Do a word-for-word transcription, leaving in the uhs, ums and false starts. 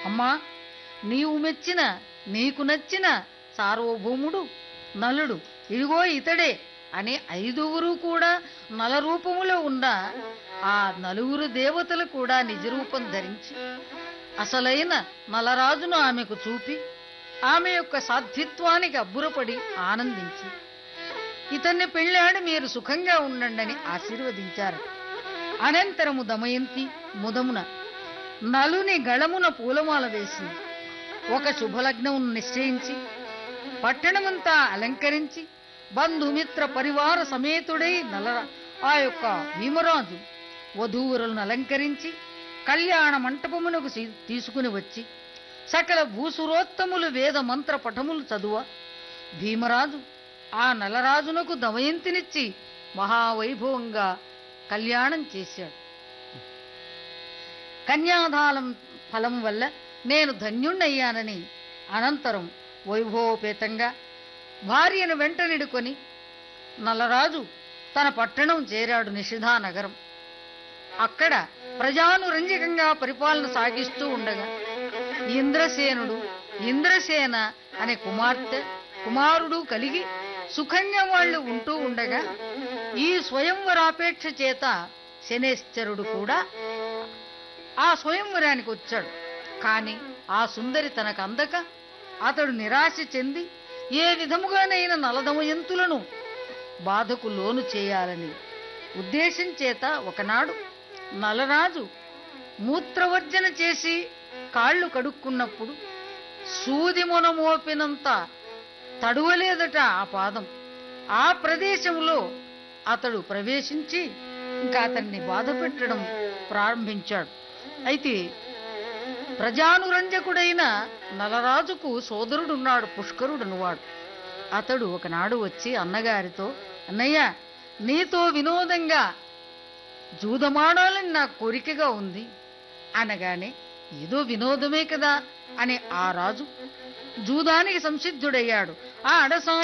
అమ్మా, నీవు మెచ్చిన నీకు నచ్చిన సార్వభౌముడు నలుడు, ఇదిగో ఇతడే అని ఐదుగురు కూడా నలరూపములో ఉన్న ఆ నలుగురు దేవతలు కూడా నిజరూపం ధరించి అసలైన నలరాజును ఆమెకు చూపి ఆమె యొక్క సాధ్విత్వానికి అబ్బురపడి ఆనందించి ఇతన్ని పెళ్ళాడి మీరు సుఖంగా ఉండండి అని ఆశీర్వదించారు. అనంతరము దమయంతి ముదమున నలుని గళమున పూలమాల వేసింది. ఒక శుభలగ్నం నిశ్చయించి పట్టణమంతా అలంకరించి బంధుమిత్ర పరివార సమేతుడై నల ఆ యొక్క భీమరాజు వధూవరులను అలంకరించి కళ్యాణ మంటపమునకు తీసుకుని వచ్చి సకల భూసురోత్తములు వేద మంత్ర పఠములు చదువ భీమరాజు ఆ నలరాజునకు దమయంతినిచ్చి మహావైభవంగా కళ్యాణం చేశాడు. కన్యాదానం ఫలం వల్ల నేను ధన్యుణ్ణయ్యానని అనంతరం వైభవోపేతంగా భార్యను వెంటనిడుకొని నలరాజు తన పట్టణం చేరాడు, నిషిధానగరం. అక్కడ ప్రజానురంజకంగా పరిపాలన సాగిస్తూ ఉండగా ఇంద్రసేనుడు ఇంద్రసేన అనే కుమార్తె కుమారుడు కలిగి సుఖంగా వాళ్ళు ఉంటూ ఉండగా ఈ స్వయంవరాపేక్ష చేత శనేశ్వరుడు కూడా ఆ స్వయంవరానికి వచ్చాడు. కాని ఆ సుందరి తనకు అందక అతడు నిరాశ చెంది ఏ విధముగానైనా నలదమయంతులను బాధకు లోను చేయాలని ఉద్దేశం చేత ఒకనాడు నలరాజు మూత్రవర్జన చేసి కాళ్ళు కడుక్కున్నప్పుడు సూది మొన మోపినంత తడువలేదట ఆ పాదం. ఆ ప్రదేశంలో అతడు ప్రవేశించి ఇంకా అతన్ని బాధ పెట్టడం ప్రారంభించాడు. అయితే ప్రజానురంజకుడైన నలరాజుకు సోదరుడున్నాడు, పుష్కరుడనువాడు. అతడు ఒకనాడు వచ్చి అన్నగారితో, అన్నయ్య, నీతో వినోదంగా జూదమాడాలని నా కోరికగా ఉంది అనగానే, ఏదో వినోదమే కదా అని ఆ రాజు జూదానికి సంసిద్ధుడయ్యాడు. ఆ అడసా